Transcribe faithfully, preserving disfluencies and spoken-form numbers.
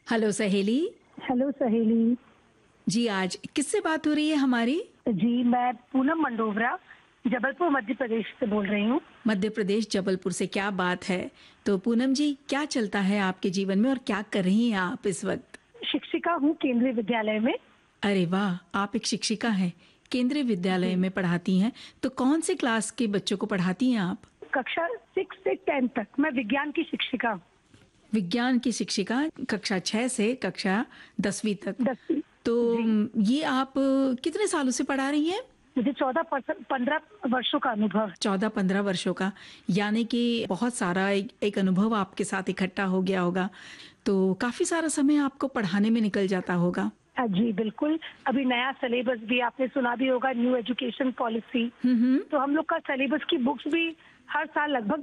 Hello सहेली। Hello सहेली। जी, आज किससे बात हो रही है हमारी? जी, मैं पूनम मंडोवरा, जबलपुर मध्य प्रदेश से बोल रही हूँ। मध्य प्रदेश जबलपुर से, क्या बात है। तो पूनम जी, क्या चलता है आपके जीवन में और क्या कर रही हैं आप इस वक्त? शिक्षिका हूँ केंद्रीय विद्यालय में। अरे वाह, आप एक शिक्षिका हैं, केंद्रीय विद्यालय जी, में पढ़ाती हैं। तो कौन से क्लास के बच्चों को पढ़ाती हैं आप? कक्षा सिक्स से टेन तक मैं विज्ञान की शिक्षिका हूँ। विज्ञान की शिक्षिका, कक्षा छह से कक्षा दसवीं तक। दसवीं। तो जी, ये आप कितने सालों से पढ़ा रही हैं? मुझे चौदह पंद्रह वर्षों का अनुभव है। चौदह पंद्रह वर्षों का, यानी कि बहुत सारा एक, एक अनुभव आपके साथ इकट्ठा हो गया होगा। तो काफी सारा समय आपको पढ़ाने में निकल जाता होगा। अ, जी बिल्कुल। अभी नया सिलेबस भी आपने सुना भी होगा, न्यू एजुकेशन पॉलिसी। हम्म हम्म। तो हम लोग का सिलेबस की बुक्स भी हर साल लगभग